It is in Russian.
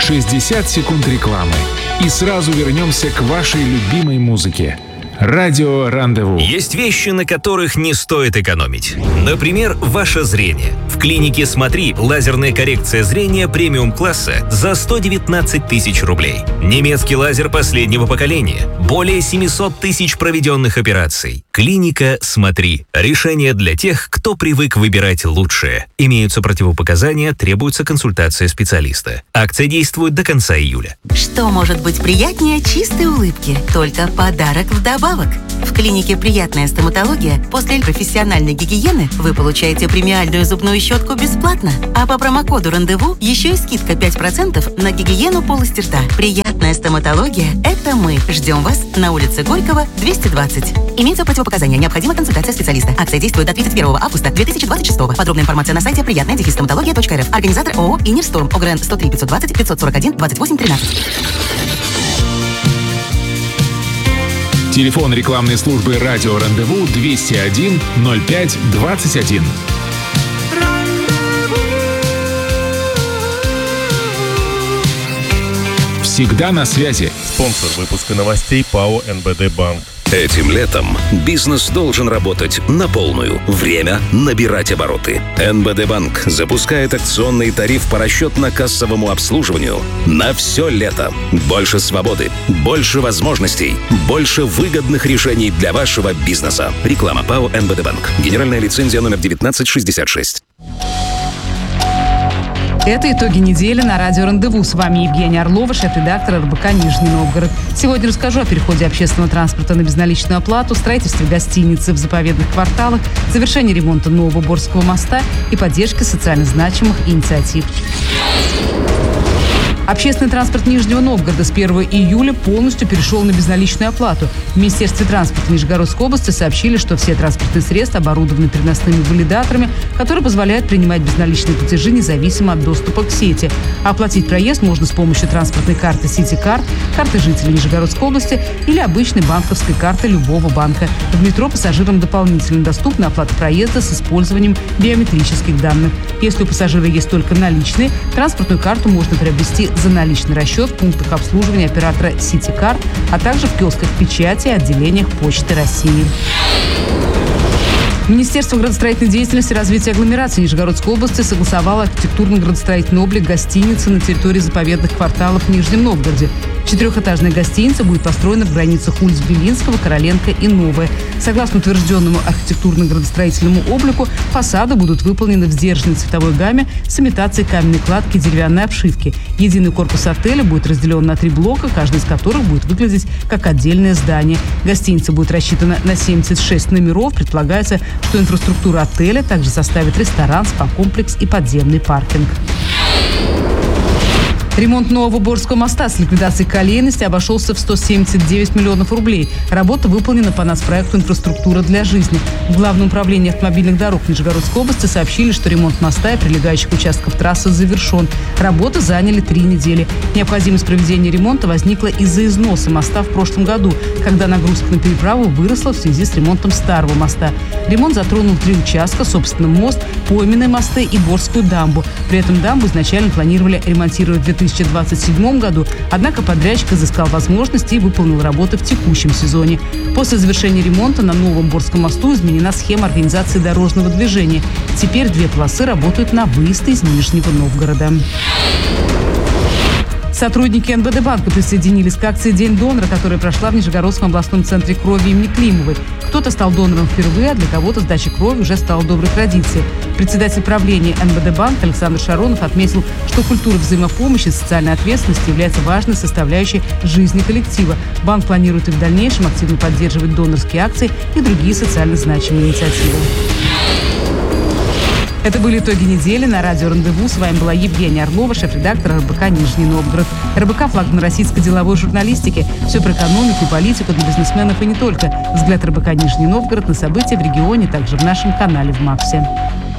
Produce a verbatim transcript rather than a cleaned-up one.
шестьдесят секунд рекламы. И сразу вернемся к вашей любимой музыке. Радио Рандеву. Есть вещи, на которых не стоит экономить. Например, ваше зрение. В клинике «Смотри» лазерная коррекция зрения премиум-класса за сто девятнадцать тысяч рублей. Немецкий лазер последнего поколения. Более семьсот тысяч проведенных операций. Клиника «Смотри». Решение для тех, кто привык выбирать лучшее. Имеются противопоказания, требуется консультация специалиста. Акция действует до конца июля. Что может быть приятнее чистой улыбки? Только подарок вдобавок. В клинике «Приятная стоматология» после профессиональной гигиены вы получаете премиальную зубную щетку бесплатно. А по промокоду «Рандеву» еще и скидка пять процентов на гигиену полости рта. «Приятная стоматология» — это мы. Ждем вас на улице Горького, двести двадцать. Имеются противопоказания. Необходима консультация специалиста. Акция действует до тридцать первого августа две тысячи двадцать шестого. Подробная информация на сайте приятная стоматология точка эр эф. Организатор ООО «Инерсторм». ОГРН сто три пятьсот двадцать пятьсот сорок один двадцать восемь тринадцать. Телефон рекламной службы «Радио Рандеву» двести один ноль пять двадцать один. Всегда на связи. Спонсор выпуска новостей ПАО эн бэ дэ Банк. Этим летом бизнес должен работать на полную. Время набирать обороты. эн бэ дэ Банк запускает акционный тариф по расчетно-кассовому обслуживанию на все лето. Больше свободы, больше возможностей, больше выгодных решений для вашего бизнеса. Реклама ПАО эн бэ дэ Банк. Генеральная лицензия номер девятнадцать шестьдесят шесть. Это итоги недели на радио «Рандеву». С вами Евгения Орлова, шеф-редактор эр бэ ка «Нижний Новгород». Сегодня расскажу о переходе общественного транспорта на безналичную оплату, строительстве гостиницы в заповедных кварталах, завершении ремонта нового Борского моста и поддержке социально значимых инициатив. Общественный транспорт Нижнего Новгорода с первого июля полностью перешел на безналичную оплату. В Министерстве транспорта Нижегородской области сообщили, что все транспортные средства оборудованы переносными валидаторами, которые позволяют принимать безналичные платежи независимо от доступа к сети. А оплатить проезд можно с помощью транспортной карты «Сити-карт», карты жителя Нижегородской области или обычной банковской карты любого банка. В метро пассажирам дополнительно доступна оплата проезда с использованием биометрических данных. Если у пассажира есть только наличные, транспортную карту можно приобрести за наличный расчет в пунктах обслуживания оператора «Сити-карт», а также в киосках печати и отделениях Почты России. Министерство градостроительной деятельности и развития агломерации Нижегородской области согласовало архитектурно-градостроительный облик гостиницы на территории заповедных кварталов в Нижнем Новгороде. Четырехэтажная гостиница будет построена в границах улиц Белинского, Короленко и Новая. Согласно утвержденному архитектурно-градостроительному облику, фасады будут выполнены в сдержанной цветовой гамме с имитацией каменной кладки и деревянной обшивки. Единый корпус отеля будет разделен на три блока, каждый из которых будет выглядеть как отдельное здание. Гостиница будет рассчитана на семьдесят шесть номеров. Предполагается, что инфраструктура отеля также составит ресторан, спа-комплекс и подземный паркинг. Ремонт нового Борского моста с ликвидацией колейности обошелся в сто семьдесят девять миллионов рублей. Работа выполнена по нацпроекту «Инфраструктура для жизни». В Главном управлении автомобильных дорог Нижегородской области сообщили, что ремонт моста и прилегающих участков трассы завершен. Работы заняли три недели. Необходимость проведения ремонта возникла из-за износа моста в прошлом году, когда нагрузка на переправу выросла в связи с ремонтом старого моста. Ремонт затронул три участка, собственно, мост, пойменные мосты и Борскую дамбу. При этом дамбу изначально планировали ремонтировать в две тысячи двадцать седьмом году, однако подрядчик изыскал возможности и выполнил работы в текущем сезоне. После завершения ремонта на новом Борском мосту изменена схема организации дорожного движения. Теперь две полосы работают на выезд из Нижнего Новгорода. Сотрудники эн бэ дэ Банка присоединились к акции «День донора», которая прошла в Нижегородском областном центре крови имени Климовой. Кто-то стал донором впервые, а для кого-то сдача крови уже стала доброй традицией. Председатель правления эн бэ дэ Банк Александр Шаронов отметил, что культура взаимопомощи и социальной ответственности является важной составляющей жизни коллектива. Банк планирует и в дальнейшем активно поддерживать донорские акции и другие социально значимые инициативы. Это были итоги недели на радио «Рандеву». С вами была Евгения Орлова, шеф-редактор эр бэ ка «Нижний Новгород». эр бэ ка – флагман российской деловой журналистики. Все про экономику и политику для бизнесменов и не только. Взгляд эр бэ ка «Нижний Новгород» на события в регионе, также в нашем канале в Максе.